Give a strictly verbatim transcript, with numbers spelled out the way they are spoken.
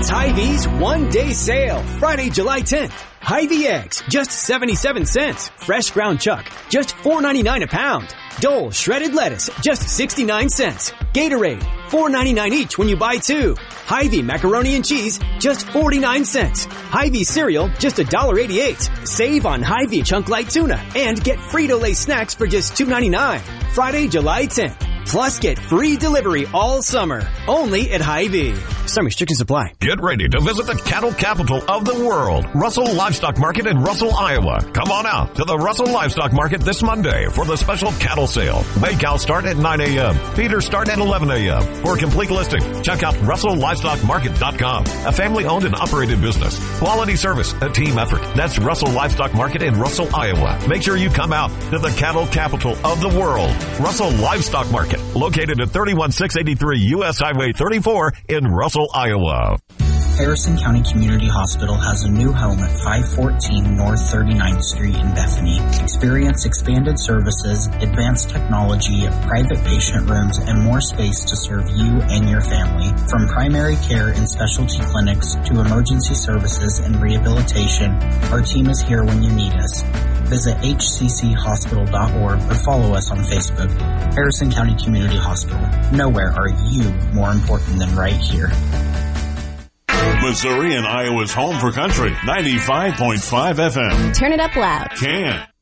It's Hy-Vee's one-day sale, Friday, July tenth. Hy-Vee eggs, just seventy-seven cents. Fresh ground chuck, just four ninety-nine a pound. Dole shredded lettuce, just sixty-nine cents. Gatorade, four ninety-nine each when you buy two. Hy-Vee macaroni and cheese, just forty-nine cents. Hy-Vee cereal, just one dollar eighty-eight. Save on Hy-Vee chunk light tuna and get Frito-Lay snacks for just two ninety-nine. Friday, July tenth. Plus, get free delivery all summer. Only at Hy-Vee. Some restrictions apply. Get ready to visit the cattle capital of the world, Russell Livestock Market in Russell, Iowa. Come on out to the Russell Livestock Market this Monday for the special cattle sale. May cows start at nine a.m. Feeders start at eleven a.m. For a complete listing, check out russell livestock market dot com. A family-owned and operated business. Quality service, a team effort. That's Russell Livestock Market in Russell, Iowa. Make sure you come out to the cattle capital of the world, Russell Livestock Market, located at thirty-one six eighty-three U S Highway thirty-four in Russell, Iowa. Harrison County Community Hospital has a new home at five fourteen North thirty-ninth Street in Bethany. Experience expanded services, advanced technology, private patient rooms, and more space to serve you and your family. From primary care and specialty clinics to emergency services and rehabilitation, our team is here when you need us. Visit h c c hospital dot org or follow us on Facebook. Harrison County Community Hospital. Nowhere are you more important than right here. Missouri and Iowa's home for country, ninety-five point five F M. Turn it up loud. Can.